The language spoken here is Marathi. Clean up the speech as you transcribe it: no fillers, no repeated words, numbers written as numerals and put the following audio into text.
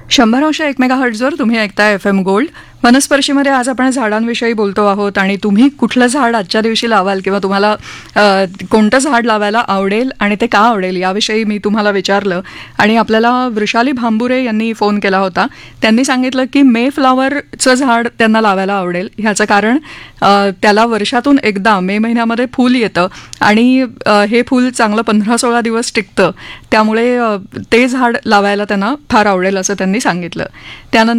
100.1 मेगाहर्ट्झवर तुम्ही ऐकताय FM गोल्ड. वनस्पर्शीमध्ये आज आपण झाडांविषयी बोलतो आहोत आणि तुम्ही कुठलं झाड आजच्या दिवशी लावाल किंवा तुम्हाला कोणतं झाड लावायला आवडेल आणि ते का आवडेल याविषयी मी तुम्हाला विचारलं. आणि आपल्याला वृषाली भांबुरे यांनी फोन केला होता. त्यांनी सांगितलं की मे फ्लॉवरचं झाड त्यांना लावायला आवडेल. ह्याचं कारण त्याला वर्षातून एकदा मे महिन्यामध्ये फूल येतं आणि हे फूल चांगलं 15-16 दिवस टिकतं. त्यामुळे ते झाड लावायला त्यांना फार आवडेल असं त्यांनी सांगितलं. त्यानंतर